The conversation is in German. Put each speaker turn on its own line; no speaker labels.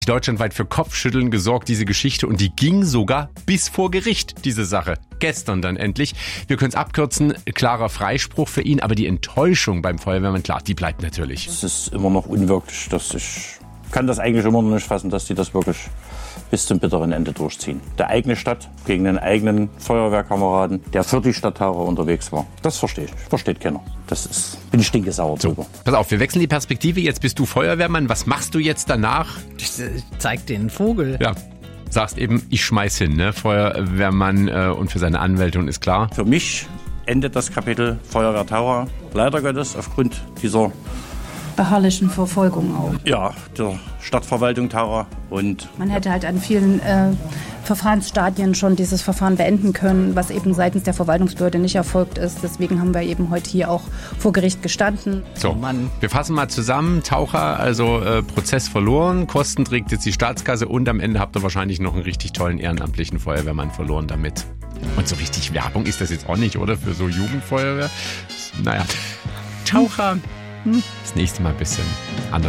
deutschlandweit für Kopfschütteln gesorgt, diese Geschichte. Und die ging sogar bis vor Gericht, diese Sache. Gestern dann endlich. Wir können es abkürzen, klarer Freispruch für ihn. Aber die Enttäuschung beim Feuerwehrmann, klar, die bleibt natürlich.
Es ist immer noch unwirklich. Ich kann das eigentlich immer noch nicht fassen, dass die das wirklich bis zum bitteren Ende durchziehen. Der eigene Stadt gegen den eigenen Feuerwehrkameraden, der für die Stadttaucher unterwegs war. Das verstehe ich. Versteht keiner. Bin ich stinkesauer drüber.
Pass auf, wir wechseln die Perspektive. Jetzt bist du Feuerwehrmann. Was machst du jetzt danach?
Ich zeig den Vogel.
Ja, sagst eben, ich schmeiß hin, ne? Feuerwehrmann und für seine Anwältin ist klar.
Für mich endet das Kapitel Feuerwehr Taucher. Leider Gottes aufgrund dieser
beharrlichen Verfolgung auch.
Ja, der Stadtverwaltung Taucher. Und
man hätte halt an vielen Verfahrensstadien schon dieses Verfahren beenden können, was eben seitens der Verwaltungsbehörde nicht erfolgt ist. Deswegen haben wir eben heute hier auch vor Gericht gestanden.
So, wir fassen mal zusammen. Taucher, also Prozess verloren, Kosten trägt jetzt die Staatskasse und am Ende habt ihr wahrscheinlich noch einen richtig tollen ehrenamtlichen Feuerwehrmann verloren damit. Und so richtig Werbung ist das jetzt auch nicht, oder? Für so Jugendfeuerwehr? Naja, Taucher. Das nächste Mal ein bisschen anders.